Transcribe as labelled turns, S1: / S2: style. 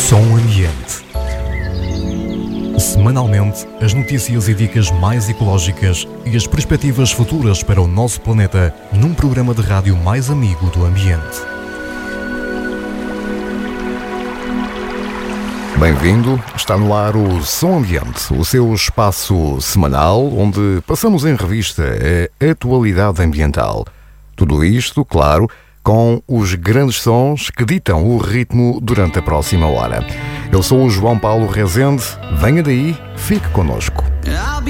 S1: Som Ambiente. Semanalmente, as notícias e dicas mais ecológicas e as perspectivas futuras para o nosso planeta num programa de rádio mais amigo do ambiente. Bem-vindo, está no ar o Som Ambiente, o seu espaço semanal onde passamos em revista a atualidade ambiental. Tudo isto, claro, com os grandes sons que ditam o ritmo durante a próxima hora. Eu sou o João Paulo Rezende, venha daí, fique connosco.